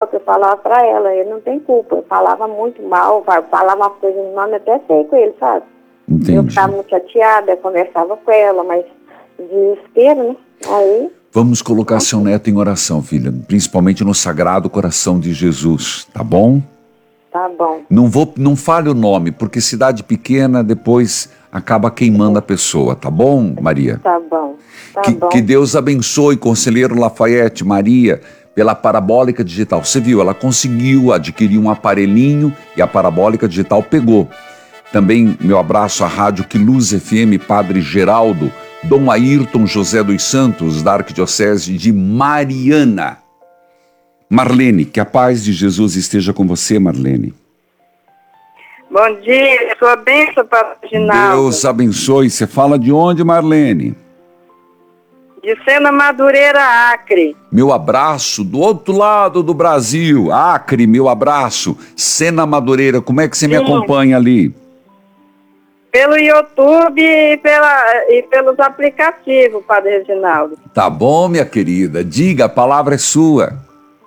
idiota, eu falava pra ela, ele não tem culpa, eu falava muito mal, falava uma coisa no nome, até sei com ele, sabe? Entendi. Eu ficava muito chateada, eu conversava com ela, mas desespero, né? Aí... Vamos colocar seu neto em oração, filha, principalmente no Sagrado Coração de Jesus, tá bom? Tá bom. Não fale o nome, porque cidade pequena depois acaba queimando a pessoa, tá bom, Maria? Tá bom, tá bom. Que Deus abençoe, conselheiro Lafayette, Maria, pela parabólica digital. Você viu, ela conseguiu adquirir um aparelhinho e a parabólica digital pegou. Também meu abraço à Rádio Que Luz FM, Padre Geraldo, Dom Ayrton José dos Santos, da Arquidiocese de Mariana. Marlene, que a paz de Jesus esteja com você, Marlene. Bom dia, sua bênção, Padre Ginaldo. Deus abençoe. Você fala de onde, Marlene? De Sena Madureira, Acre. Meu abraço do outro lado do Brasil. Acre, meu abraço. Sena Madureira, como é que você me acompanha ali? Pelo YouTube e pelos aplicativos, Padre Reginaldo. Tá bom, minha querida. Diga, a palavra é sua.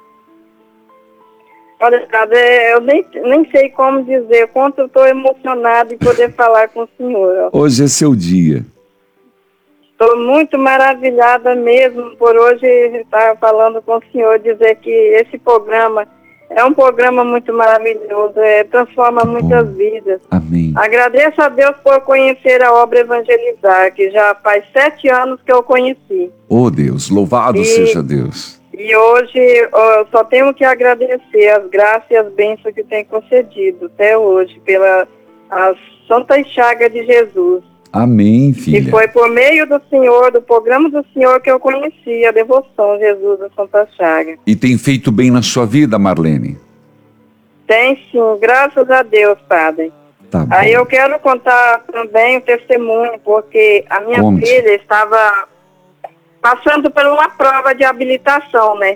Olha, eu nem sei como dizer, o quanto eu estou emocionada em poder falar com o senhor. Hoje é seu dia. Estou muito maravilhada mesmo por hoje estar falando com o senhor, dizer que esse programa é um programa muito maravilhoso, transforma muitas vidas. Amém. Agradeço a Deus por conhecer a obra Evangelizar, que já faz 7 anos que eu conheci. Oh Deus, louvado seja Deus. E hoje eu só tenho que agradecer as graças e as bênçãos que tem concedido até hoje, pela a Santa Chaga de Jesus. Amém, filha. E foi por meio do Senhor, do programa do Senhor, que eu conheci a devoção Jesus da Santa Chaga. E tem feito bem na sua vida, Marlene? Tem sim, graças a Deus, Padre. Tá bom. Aí eu quero contar também o testemunho, porque a minha filha estava passando por uma prova de habilitação, né?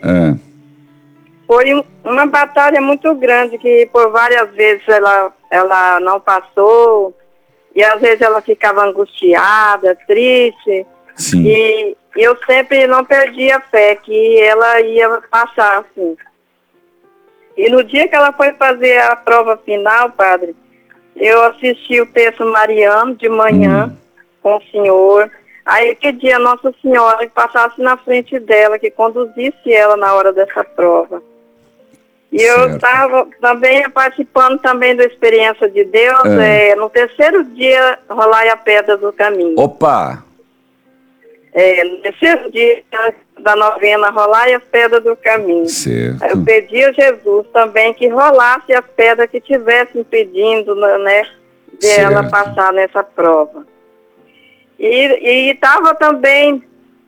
Foi uma batalha muito grande, que por várias vezes ela não passou, e às vezes ela ficava angustiada, triste. Sim. E eu sempre não perdia a fé que ela ia passar, assim. E no dia que ela foi fazer a prova final, Padre, eu assisti o texto mariano de manhã com o senhor. Aí pedi a Nossa Senhora que passasse na frente dela, que conduzisse ela na hora dessa prova. E eu estava também participando também da experiência de Deus, no terceiro dia, rolar a pedra do caminho. Opa! No terceiro dia da novena, rolar a pedra do caminho. Certo. Aí eu pedi a Jesus também que rolasse as pedras que estivessem impedindo, né, de ela passar nessa prova. E estava também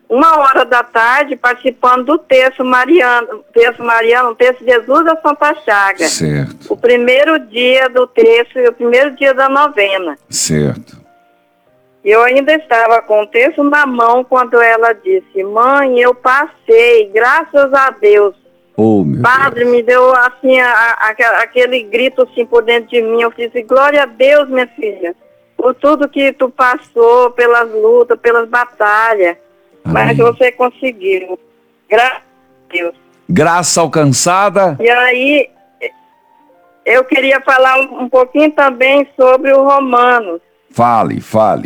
13h participando do texto mariano, o texto Jesus da Santa Chaga. Certo. O primeiro dia do texto e o primeiro dia da novena. Certo. Eu ainda estava com o texto na mão quando ela disse: mãe, eu passei, graças a Deus. Oh, meu Padre, Deus. me deu assim aquele grito assim por dentro de mim. Eu disse: glória a Deus, minha filha, por tudo que tu passou, pelas lutas, pelas batalhas. Amém. Mas você conseguiu. Graças a Deus. Graça alcançada. E aí, eu queria falar um pouquinho também sobre o Romanos. Fale.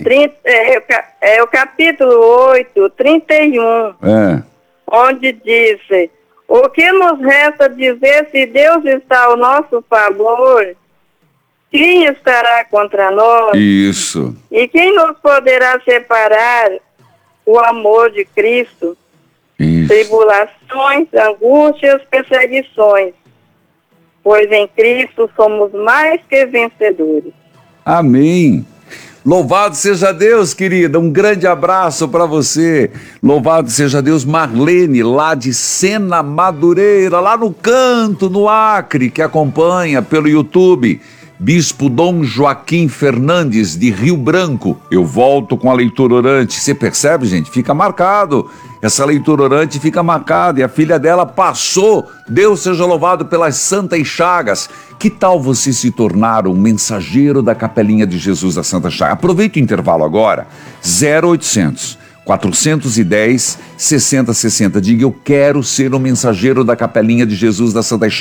O capítulo 8, 31. Onde diz: o que nos resta dizer se Deus está ao nosso favor? Quem estará contra nós? Isso. E quem nos poderá separar o amor de Cristo? Isso. Tribulações, angústias, perseguições. Pois em Cristo somos mais que vencedores. Amém. Louvado seja Deus, querida. Um grande abraço para você. Louvado seja Deus, Marlene, lá de Sena Madureira, lá no canto, no Acre, que acompanha pelo YouTube. Bispo Dom Joaquim Fernandes, de Rio Branco. Eu volto com a leitura orante. Você percebe, gente? Fica marcado. Essa leitura orante fica marcada. E a filha dela passou. Deus seja louvado pelas santas chagas. Que tal você se tornar um mensageiro da Capelinha de Jesus da Santa Chaga? Aproveita o intervalo agora. 0800 410 6060. Diga: eu quero ser um mensageiro da Capelinha de Jesus da Santa Chaga.